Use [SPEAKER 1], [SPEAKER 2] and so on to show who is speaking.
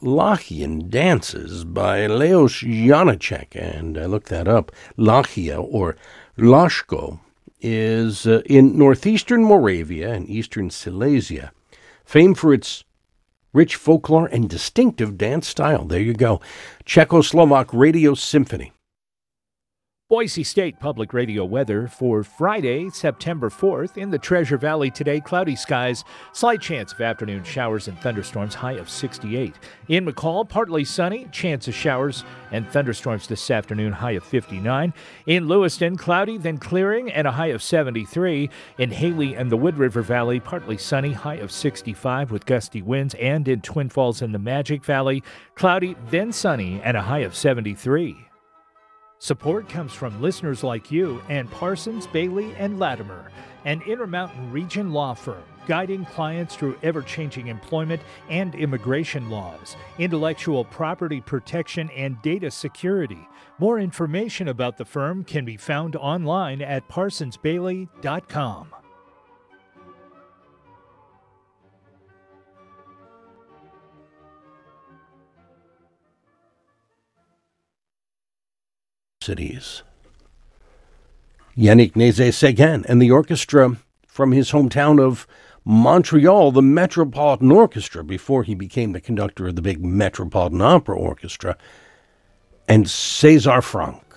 [SPEAKER 1] Lachian dances by Leos Janáček, and I looked that up. Lachia, or Lashko, is in northeastern Moravia and eastern Silesia, famed for its rich folklore and distinctive dance style. There you go. Czechoslovak Radio Symphony.
[SPEAKER 2] Boise State Public Radio weather for Friday, September 4th. In the Treasure Valley today, cloudy skies, slight chance of afternoon showers and thunderstorms, high of 68. In McCall, partly sunny, chance of showers and thunderstorms this afternoon, high of 59. In Lewiston, cloudy, then clearing, and a high of 73. In Haley and the Wood River Valley, partly sunny, high of 65 with gusty winds. And in Twin Falls in the Magic Valley, cloudy, then sunny, and a high of 73. Support comes from listeners like you and Parsons, Bailey, and Latimer, an Intermountain Region law firm guiding clients through ever-changing employment and immigration laws, intellectual property protection, and data security. More information about the firm can be found online at parsonsbailey.com.
[SPEAKER 1] Cities. Yannick Nézet-Séguin and the orchestra from his hometown of Montreal, the Metropolitan Orchestra, before he became the conductor of the big Metropolitan Opera Orchestra, and César Franck.